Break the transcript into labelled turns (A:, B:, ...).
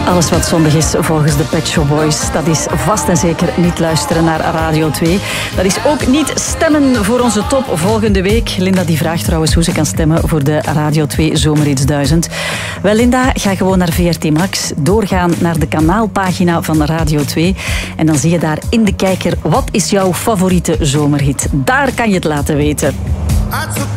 A: Alles wat zondig is volgens de Pet Shop Boys, dat is vast en zeker niet luisteren naar Radio 2. Dat is ook niet stemmen voor onze top volgende week. Linda die vraagt trouwens hoe ze kan stemmen voor de Radio 2 Zomerhits 1000. Wel Linda, ga gewoon naar VRT Max, doorgaan naar de kanaalpagina van Radio 2 en dan zie je daar in de kijker wat is jouw favoriete zomerhit. Daar kan je het laten weten.